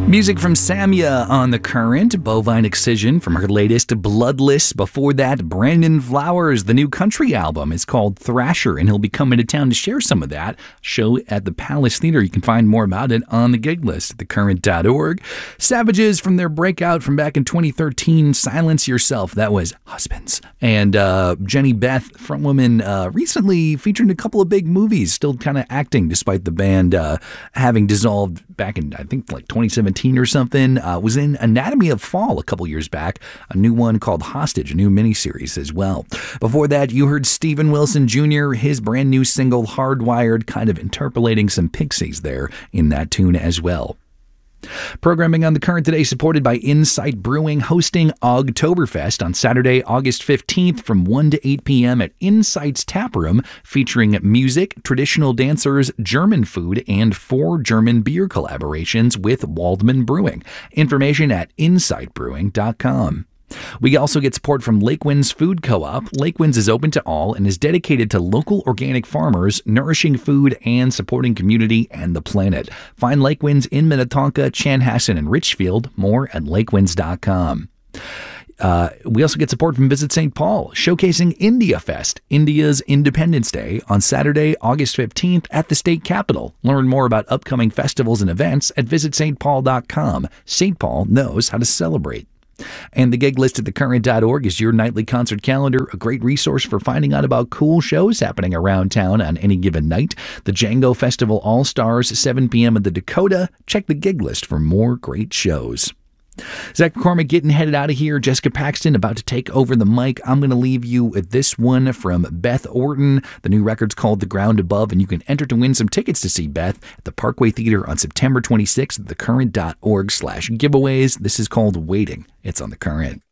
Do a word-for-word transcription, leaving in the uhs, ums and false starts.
Music from Samya on The Current, Bovine Excision from her latest Bloodless. Before that, Brandon Flowers, the new country album is called Thrasher, and he'll be coming to town to share some of that. Show at the Palace Theater. You can find more about it on the gig list at the current dot org. Savages from their breakout from back in twenty thirteen, Silence Yourself. That was Husbands. And uh, Jenny Beth, frontwoman, uh, recently featured in a couple of big movies, still kind of acting despite the band uh, having dissolved back in, I think, like twenty seventeen or something. Uh, was in Anatomy of Fall a couple years back, a new one called Hostage, a new miniseries as well. Before that, you heard Steven Wilson Junior, his brand new single Hardwired, kind of interpolating some Pixies there in that tune as well. Programming on The Current today supported by Insight Brewing, hosting Ogtoberfest on Saturday, August fifteenth from one to eight p.m. at Insight's Tap Room, featuring music, traditional dancers, German food, and four German beer collaborations with Waldman Brewing. Information at insight brewing dot com. We also get support from Lake Winds Food Co-op. Lake Winds is open to all and is dedicated to local organic farmers, nourishing food and supporting community and the planet. Find Lake Winds in Minnetonka, Chanhassen, and Richfield. More at lake winds dot com. Uh, we also get support from Visit Saint Paul, showcasing India Fest, India's Independence Day, on Saturday, August fifteenth at the state capitol. Learn more about upcoming festivals and events at visit st paul dot com. Saint Paul knows how to celebrate. And the gig list at the current dot org is your nightly concert calendar, a great resource for finding out about cool shows happening around town on any given night. The Django Festival All-Stars, seven p.m. at the Dakota. Check the gig list for more great shows. Zach McCormick getting headed out of here. Jessica Paxton about to take over the mic. I'm going to leave you with this one from Beth Orton. The new record's called The Ground Above, and you can enter to win some tickets to see Beth at the Parkway Theater on September twenty-sixth at the current dot org slash giveaways. This is called Waiting. It's on The Current.